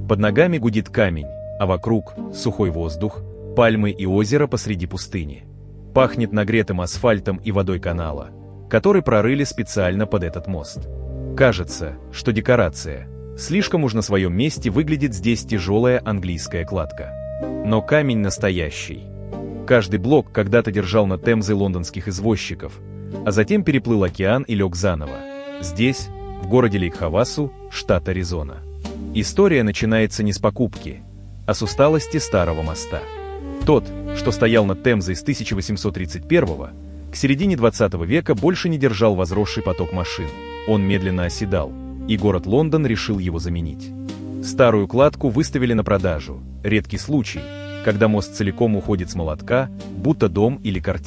Под ногами гудит камень, а вокруг сухой воздух, пальмы и озеро посреди пустыни. Пахнет нагретым асфальтом и водой канала, который прорыли специально под этот мост. Кажется, что декорация. Слишком уж на своем месте выглядит здесь тяжелая английская кладка. Но камень настоящий. Каждый блок когда-то держал над Темзой лондонских извозчиков, а затем переплыл океан и лег заново. Здесь, в городе Лейк-Хавасу, штат Аризона. История начинается не с покупки, а с усталости старого моста. Тот, что стоял над Темзой с 1831-го, к середине 20 века больше не держал возросший поток машин. Он медленно оседал, и город Лондон решил его заменить. Старую кладку выставили на продажу. Редкий случай, когда мост целиком уходит с молотка, будто дом или картина.